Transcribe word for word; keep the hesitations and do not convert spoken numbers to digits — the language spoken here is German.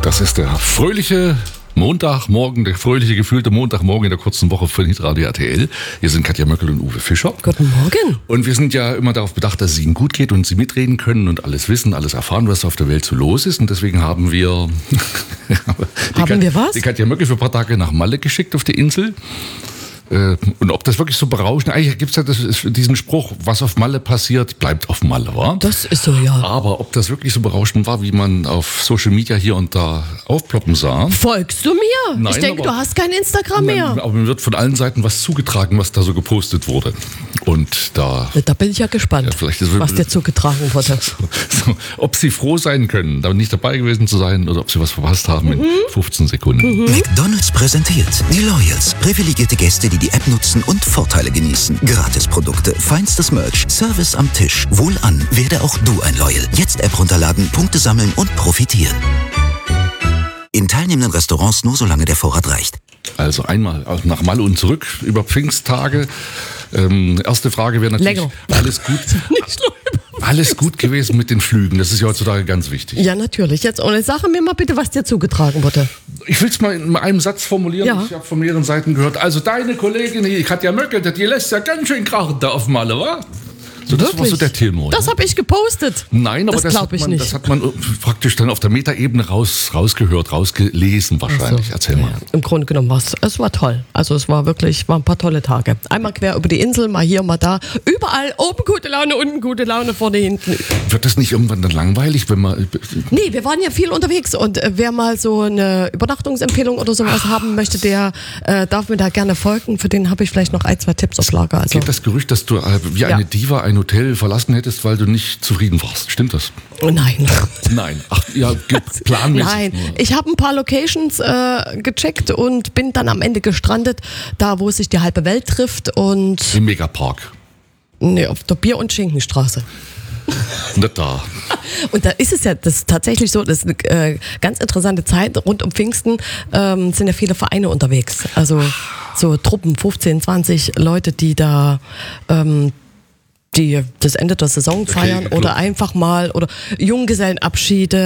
Das ist der fröhliche Montagmorgen, der fröhliche, gefühlte Montagmorgen in der kurzen Woche von Hitradio R T L. Hier sind Katja Möckel und Uwe Fischer. Guten Morgen. Und wir sind ja immer darauf bedacht, dass es Ihnen gut geht und Sie mitreden können und alles wissen, alles erfahren, was auf der Welt so los ist. Und deswegen haben wir, die haben Kat- wir was? Die Katja Möckel für ein paar Tage nach Malle geschickt auf die Insel. Und ob das wirklich so berauschend, eigentlich gibt es ja das, diesen Spruch, was auf Malle passiert, bleibt auf Malle, wa? Das ist so, ja. Aber ob das wirklich so berauschend war, wie man auf Social Media hier und da aufploppen sah. Folgst du mir? Nein, ich denke, aber- du hast kein Instagram mehr. Aber mir wird von allen Seiten was zugetragen, was da so gepostet wurde. Und da, Da bin ich ja gespannt, Ja, vielleicht ist- was dir zugetragen wurde. so, ob Sie froh sein können, da nicht dabei gewesen zu sein oder ob Sie was verpasst haben in fünfzehn Sekunden. McDonald's präsentiert die Loyals. Privilegierte Gäste, die die App nutzen und Vorteile genießen. Gratisprodukte, feinstes Merch, Service am Tisch. Wohlan, werde auch du ein Loyal. Jetzt App runterladen, Punkte sammeln und profitieren. In teilnehmenden Restaurants nur solange der Vorrat reicht. Also einmal nach Malle und zurück über Pfingsttage. Ähm, erste Frage wäre natürlich, Lecker. alles gut, Nicht schlimm. alles gut gewesen mit den Flügen. Das ist ja heutzutage ganz wichtig. Ja, natürlich. Jetzt, und jetzt sag mir mal bitte, was dir zugetragen wurde. Ich will es mal in einem Satz formulieren. Ja. Ich habe von mehreren Seiten gehört. Also deine Kollegin, die Katja Möckel, die lässt ja ganz schön krachen da auf Malle, wa? So, das war so der Tenor. Das ja. habe ich gepostet. Nein, aber das das, glaub hat ich man, nicht. das hat man praktisch dann auf der Metaebene raus, rausgehört, rausgelesen wahrscheinlich. So. Erzähl mal. Ja, im Grunde genommen war es, es war toll. Also es war wirklich, waren ein paar tolle Tage. Einmal quer über die Insel, mal hier, mal da. Überall oben gute Laune, unten gute Laune, vorne, hinten. Wird das nicht irgendwann dann langweilig, wenn man... Nee, wir waren ja viel unterwegs und äh, wer mal so eine Übernachtungsempfehlung oder sowas haben möchte, der äh, darf mir da gerne folgen. Für den habe ich vielleicht noch ein, zwei Tipps auf Lager. Also, Geht das Gerücht, dass du äh, wie Ja. eine Diva ein Hotel verlassen hättest, weil du nicht zufrieden warst? Stimmt das? oh nein. Nein. Ach, ja, ge- planmäßig. Nein, nur. ich habe ein paar Locations äh, gecheckt und bin dann am Ende gestrandet, da wo sich die halbe Welt trifft und Im Megapark. nee, auf der Bier- und Schinkenstraße. Nicht da. Und da ist es ja, das ist tatsächlich so, das ist eine äh, ganz interessante Zeit. Rund um Pfingsten ähm, sind ja viele Vereine unterwegs. Also so Truppen, fünfzehn, zwanzig Leute, die da ähm, die das Ende der Saison feiern Okay, oder einfach mal oder Junggesellenabschiede.